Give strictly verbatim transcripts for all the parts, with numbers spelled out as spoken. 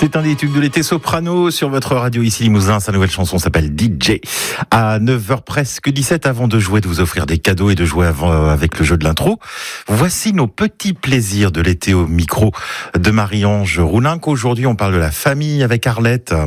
C'est un des tubes de l'été, Soprano, sur votre radio ici Limousin. Sa nouvelle chanson s'appelle D J. À neuf heures presque dix-sept, avant de jouer, de vous offrir des cadeaux et de jouer avant, avec le jeu de l'intro, voici nos petits plaisirs de l'été au micro de Marie-Ange Roulinck. Aujourd'hui, on parle de la famille avec Arlette.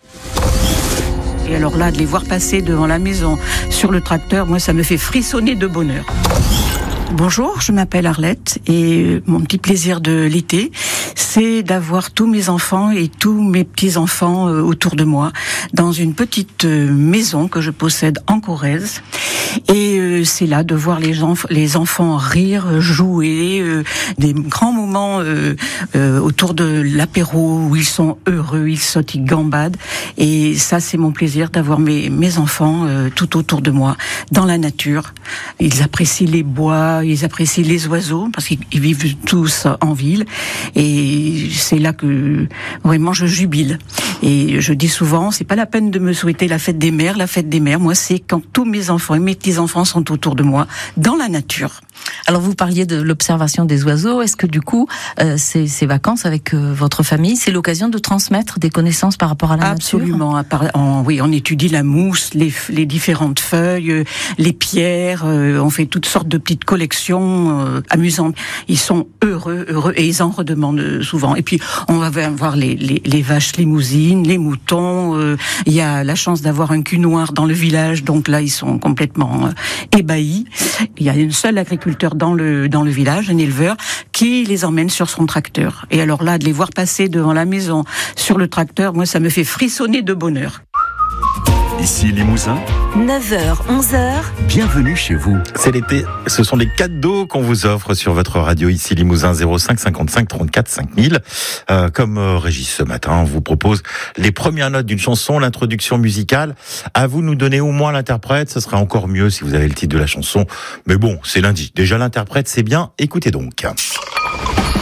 Et alors là, de les voir passer devant la maison sur le tracteur, moi, ça me fait frissonner de bonheur. Bonjour, je m'appelle Arlette et mon petit plaisir de l'été, c'est d'avoir tous mes enfants et tous mes petits-enfants autour de moi dans une petite maison que je possède en Corrèze. Et c'est là de voir les, enf- les enfants rire, jouer, euh, des grands moments euh, euh, autour de l'apéro où ils sont heureux, ils sautent, ils gambadent. Et ça, c'est mon plaisir d'avoir mes, mes enfants euh, tout autour de moi, dans la nature. Ils apprécient les bois, ils apprécient les oiseaux, parce qu'ils vivent tous en ville. Et c'est là que vraiment je jubile. Et je dis souvent, c'est pas la peine de me souhaiter la fête des mères. La fête des mères, moi, c'est quand tous mes enfants et mes petits-enfants sont autour de moi, dans la nature. Alors vous parliez de l'observation des oiseaux. Est-ce que du coup, euh, ces, ces vacances avec euh, votre famille, c'est l'occasion de transmettre des connaissances par rapport à la Absolument. nature ? Absolument. Oui, on étudie la mousse, les, les différentes feuilles, euh, les pierres. Euh, on fait toutes sortes de petites collections euh, amusantes. Ils sont heureux, heureux, et ils en redemandent souvent. Et puis on va voir les, les, les vaches limousines, les moutons. Euh, il y a la chance d'avoir un cul noir dans le village, donc là ils sont complètement euh, ébahis. Il y a une seule agriculteur dans le dans le village, un éleveur, qui les emmène sur son tracteur. Et alors là, de les voir passer devant la maison sur le tracteur, moi, ça me fait frissonner de bonheur. Ici Limousin, neuf heures, onze heures. Bienvenue chez vous. C'est l'été, ce sont les cadeaux qu'on vous offre sur votre radio ici Limousin, zéro cinq cinquante-cinq trente-quatre cinq mille. Euh, comme euh, Régis ce matin, on vous propose les premières notes d'une chanson, l'introduction musicale. À vous de nous donner au moins l'interprète, ce sera encore mieux si vous avez le titre de la chanson. Mais bon, c'est lundi. Déjà l'interprète, c'est bien. Écoutez donc.